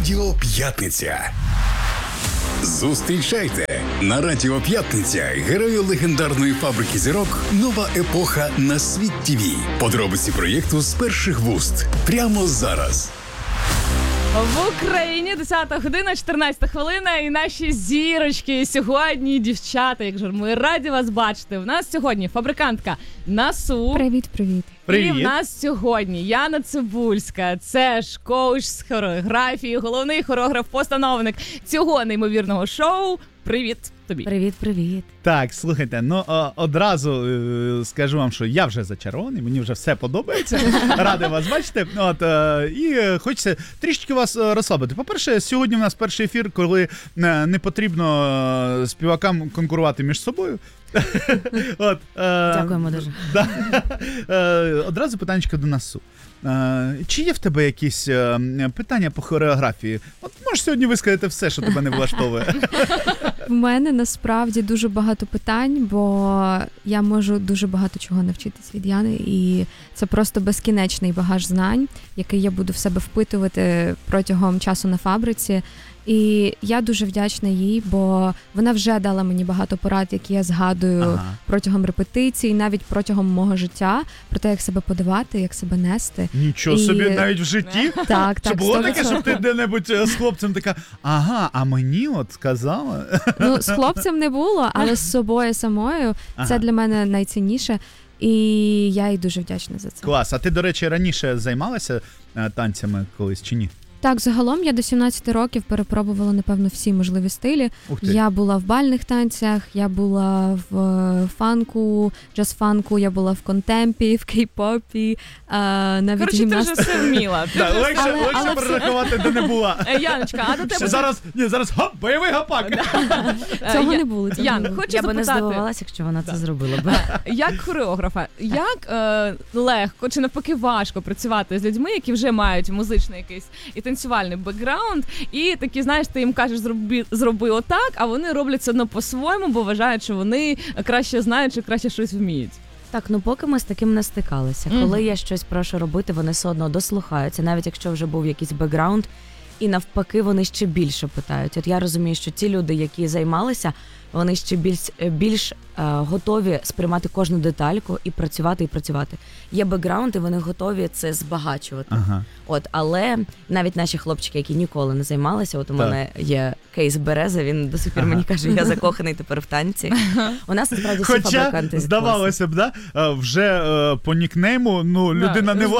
Радіо П'ятниця. Зустрічайте на Радіо П'ятниця героїв легендарної фабрики зірок «Нова епоха» на Світ ТВ. Подробиці проєкту з перших вуст. Прямо зараз. В Україні 10 година, 14 хвилина, і наші зірочки сьогодні, дівчата, як же ми раді вас бачити. У нас сьогодні фабрикантка Насу. Привіт. І в нас сьогодні Яна Цибульська, це ж коуч з хореографії, головний хореограф-постановник цього неймовірного шоу. Привіт тобі. Привіт. Так, слухайте, одразу скажу вам, що я вже зачарований, мені вже все подобається. Радий вас бачити. І хочеться трішки вас розслабити. По-перше, сьогодні у нас перший ефір, коли не потрібно співакам конкурувати між собою. Дякуємо дуже. Одразу питанечко до Насу. Чи є в тебе якісь питання по хореографії? От можеш сьогодні висказати все, що тебе не влаштовує. В мене насправді дуже багато питань, бо я можу дуже багато чого навчитись від Яни, і це просто безкінечний багаж знань, який я буду в себе впитувати протягом часу на фабриці. І я дуже вдячна їй, бо вона вже дала мені багато порад, які я згадую протягом репетицій, навіть протягом мого життя, про те, як себе подавати, як себе нести. Нічого собі, навіть в житті? Так. Чи було таке, щоб ти де-небудь з хлопцем така, а мені от сказала? Ну, з хлопцем не було, але з собою самою це для мене найцінніше. І я їй дуже вдячна за це. Клас. А ти, до речі, раніше займалася танцями колись чи ні? Так, загалом я до 17 років перепробувала, напевно, всі можливі стилі. Я була в бальних танцях, я була в фанку, джаз-фанку, я була в контемпі, в кей-попі, навіть коротше, гімнастику. ти вже все вміла. Легше перерахувати, де не була. Яночка, а до тебе... Зараз хоп, бойовий гапак. Цього не було. Ян, хочу запитати. Я би не здивувалася, якщо вона це зробила б. Як хореографа, як легко чи навпаки важко працювати з людьми, які вже мають музичний якийсь і танцювальний бекграунд, і такі, знаєш, ти їм кажеш, зроби отак, а вони роблять це одно по-своєму, бо вважають, що вони краще знають, чи краще щось вміють. Так, поки ми з таким не стикалися. Коли я щось прошу робити, вони все одно дослухаються, навіть якщо вже був якийсь бекграунд, і навпаки вони ще більше питають. От я розумію, що ті люди, які займалися, вони ще більш готові сприймати кожну детальку і працювати. Є бекграунд, і вони готові це збагачувати. Але навіть наші хлопчики, які ніколи не займалися, от у мене є кейс Береза, він до сих пір мені каже, я закоханий тепер в танці. У нас насправді всі фабриканти. Хоча, здавалося б, вже по нікнейму, людина не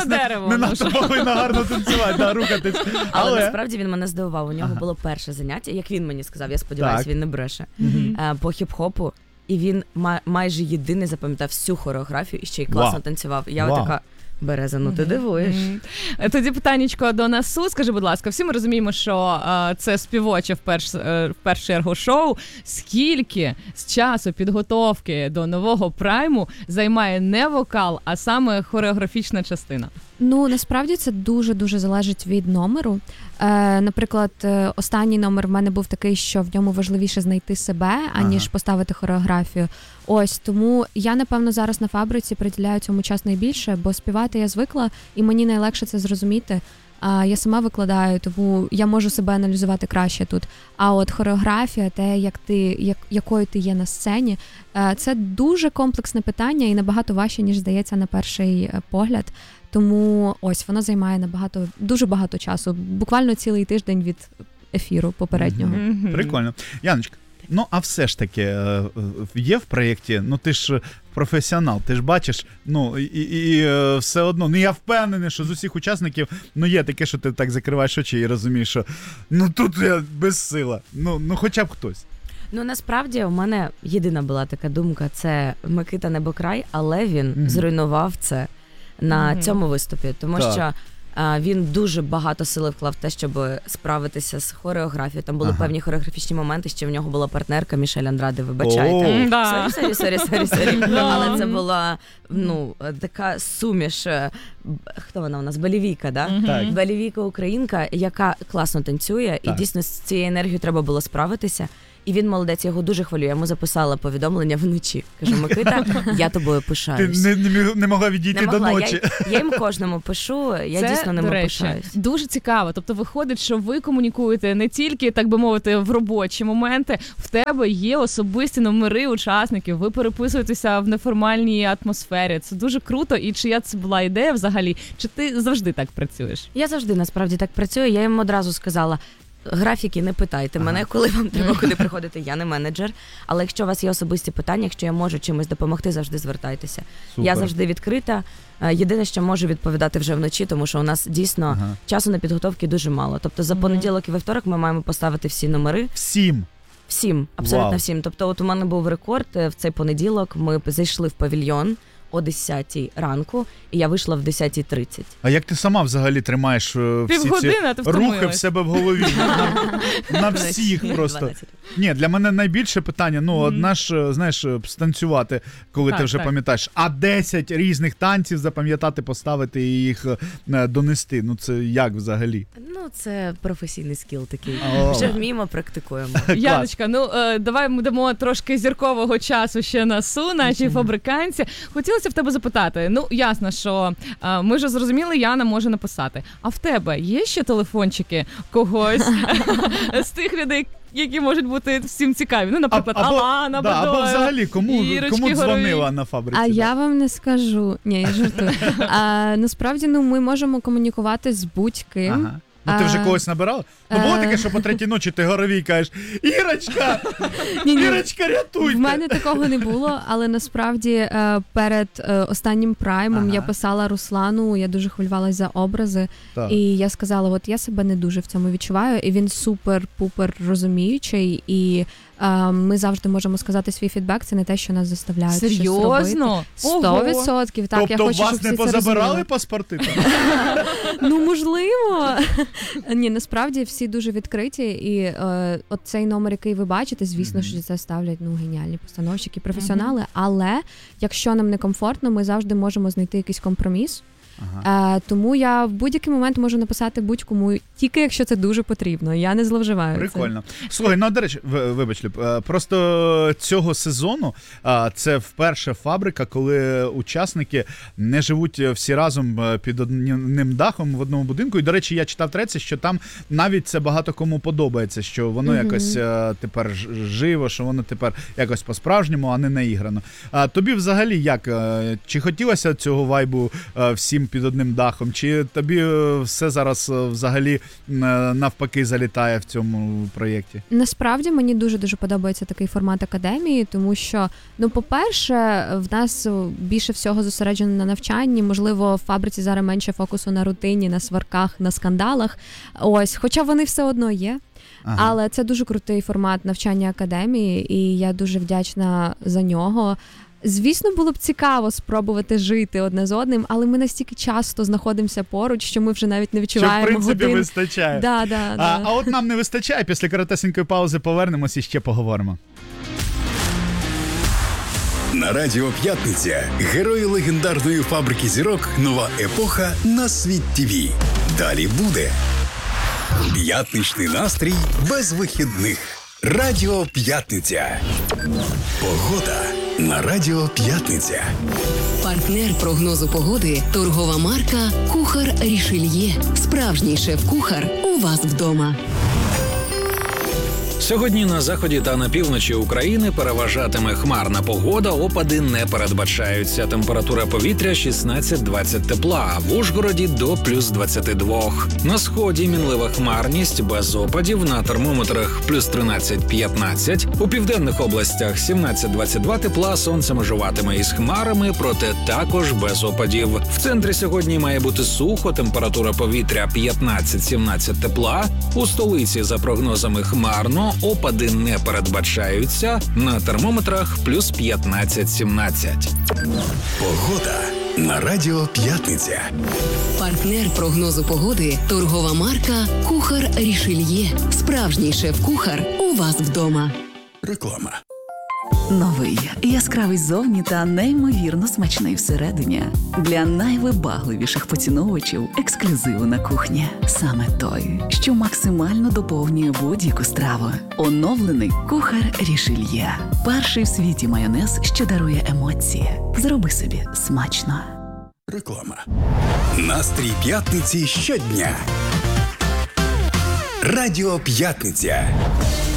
надто повинна гарно танцювати, рухатись. Але насправді він мене здивував, у нього було перше заняття, як він мені сказав, я сподіваюся, він не бреше, по хіп-хопу. І він майже єдиний запам'ятав всю хореографію і ще й класно танцював. Я така, Береза, ти дивуєш. Тоді питаннячко до Насу. Скажи, будь ласка, всі ми розуміємо, що це співоче в першу чергу шоу. Скільки з часу підготовки до нового прайму займає не вокал, а саме хореографічна частина? Ну, насправді це дуже-дуже залежить від номеру. Наприклад, останній номер в мене був такий, що в ньому важливіше знайти себе, аніж поставити хореографію. Ось, тому я, напевно, зараз на фабриці приділяю цьому час найбільше, бо співати я звикла, і мені найлегше це зрозуміти. Я сама викладаю, тому я можу себе аналізувати краще тут. А от хореографія, те, якою ти є на сцені, це дуже комплексне питання і набагато важче, ніж здається на перший погляд. Тому ось воно займає дуже багато часу, буквально цілий тиждень від ефіру попереднього. Прикольно. Яночка, а все ж таки є в проєкті, ти ж професіонал, ти ж бачиш, і все одно, я впевнений, що з усіх учасників, є таке, що ти так закриваєш очі і розумієш, що тут я безсила, хоча б хтось. Насправді у мене єдина була така думка, це Микита Небокрай, але він зруйнував це на цьому виступі, тому що він дуже багато сили вклав в те, щоб справитися з хореографією. Там були певні хореографічні моменти, ще в нього була партнерка Мішель Андраде, вибачайте. Сорі. Але це була така суміш. Хто вона у нас? Балівійка, да? Балівійка українка, яка класно танцює, і дійсно з цією енергією треба було справитися. І він молодець, я його дуже хвалю. Я йому записала повідомлення вночі. Кажу, Микита, я тобою Ти пишаюсь. не могла відійти до ночі. Я їм кожному пишу, я Це, дійсно ними до речі, пишаюсь. дуже цікаво. Тобто виходить, що ви комунікуєте не тільки, так би мовити, в робочі моменти. В тебе є особисті номери учасників, ви переписуєтеся в неформальній атмосфері. Це дуже круто. І чия це була ідея взагалі? Чи ти завжди так працюєш? Я завжди насправді так працюю. Я їм одразу сказала, графіки не питайте мене, коли вам треба куди приходити. Я не менеджер. Але якщо у вас є особисті питання, якщо я можу чимось допомогти, завжди звертайтеся. Супер. Я завжди відкрита. Єдине, що можу відповідати вже вночі, тому що у нас дійсно часу на підготовки дуже мало. Тобто за понеділок і вівторок ми маємо поставити всі номери. Всім, абсолютно Вау. всім. Тобто от у мене був рекорд в цей понеділок, ми зайшли в павільйон о 10 ранку, і я вийшла в 10:30. А як ти сама взагалі тримаєш всі ці Півгодини, а ти рухи втомилась. в себе в голові? На всіх просто. 12. Ні, для мене найбільше питання, одна ж, знаєш, станцювати, коли ти вже пам'ятаєш, а 10 різних танців запам'ятати, поставити і їх донести. Це як взагалі? Це професійний скіл такий. О. Вже вміємо, практикуємо. Яночка, давай ми дамо трошки зіркового часу ще на нашій фабриканці. Хотілося в тебе запитати. Ясно, що ми вже зрозуміли, Яна може написати. А в тебе є ще телефончики когось з тих людей, які можуть бути всім цікаві? Наприклад, Алана Бадоєва. Або взагалі, кому дзвонила на фабриці? А я вам не скажу. Ні, я жартую. Насправді, ми можемо комунікувати з будь-ким. Ага. Ти вже когось набирала? Було таке, що по третій ночі ти горовій кажеш: Ірочка! Ірочка, рятуйте! В мене такого не було, але насправді перед останнім праймом я писала Руслану, я дуже хвилювалася за образи, і я сказала, от я себе не дуже в цьому відчуваю, і він супер-пупер розуміючий, і ми завжди можемо сказати свій фідбек, це не те, що нас заставляють щось робити. Серйозно? 100%. Так, тобто я хочу, вас щоб не всі це позабирали розуміли. паспорти? Можливо. Ні, насправді всі дуже відкриті, і от цей номер, який ви бачите, звісно, що це ставлять геніальні постановщики, професіонали, але якщо нам некомфортно, ми завжди можемо знайти якийсь компроміс. Тому я в будь-який момент можу написати будь-кому, тільки якщо це дуже потрібно. Я не зловживаю. Прикольно. Слухай, до речі, вибач, Люб, просто цього сезону це вперше фабрика, коли учасники не живуть всі разом під одним дахом в одному будинку. І, до речі, я читав треці, що там навіть це багато кому подобається, що воно якось тепер живо, що воно тепер якось по-справжньому, а не наіграно. Тобі взагалі як? Чи хотілося цього вайбу всім під одним дахом? Чи тобі все зараз взагалі навпаки залітає в цьому проєкті? Насправді мені дуже-дуже подобається такий формат академії, тому що, по-перше, в нас більше всього зосереджено на навчанні, можливо, в фабриці зараз менше фокусу на рутині, на сварках, на скандалах. Хоча вони все одно є. Але це дуже крутий формат навчання академії, і я дуже вдячна за нього. Звісно, було б цікаво спробувати жити одне з одним, але ми настільки часто знаходимося поруч, що ми вже навіть не відчуваємо годин. Що, в принципі, годин. вистачає. Да. А от нам не вистачає. Після коротесенької паузи повернемось і ще поговоримо. На Радіо П'ятниця герої легендарної фабрики зірок «Нова епоха» на Світ ТВ. Далі буде п'ятничний настрій без вихідних. Радіо П'ятниця. Погода на Радіо П'ятниця. Партнер прогнозу погоди – торгова марка «Кухар Рішельє». Справжній шеф-кухар у вас вдома. Сьогодні на заході та на півночі України переважатиме хмарна погода, опади не передбачаються. Температура повітря 16-20 тепла, а в Ужгороді до плюс 22. На сході мінлива хмарність, без опадів, на термометрах плюс 13-15. У південних областях 17-22 тепла, сонце межуватиме із хмарами, проте також без опадів. В центрі сьогодні має бути сухо, температура повітря 15-17 тепла. У столиці, за прогнозами, хмарно, опади не передбачаються, на термометрах плюс 15-17. Погода на Радіо П'ятниця. Партнер прогнозу погоди – торгова марка «Кухар Рішельє». Справжній шеф-кухар у вас вдома. Реклама. Новий, яскравий зовні та неймовірно смачний всередині. Для найвибагливіших поціновувачів ексклюзиву на кухні. Саме той, що максимально доповнює будь-яку страву. Оновлений кухар Рішельє. Перший в світі майонез, що дарує емоції. Зроби собі смачно. Реклама. Настрій п'ятниці щодня. Радіо П'ятниця.